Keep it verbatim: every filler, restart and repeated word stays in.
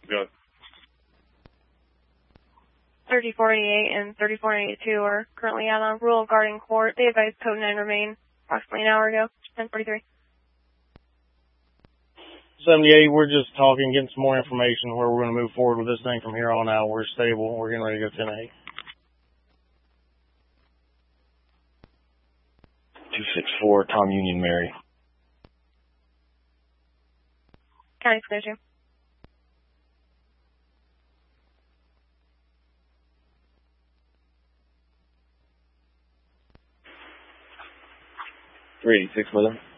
Good. thirty-four eighty-eight and thirty-four eighty-two are currently out on Rule Guarding Court. They advised code nine remain approximately an hour ago. ten forty-three. seventy-eight, we're just talking, getting some more information where we're going to move forward with this thing from here on out. We're stable. We're getting ready to go ten eight. two six four, Tom Union, Mary. County clear two. three eighty-six, Mother.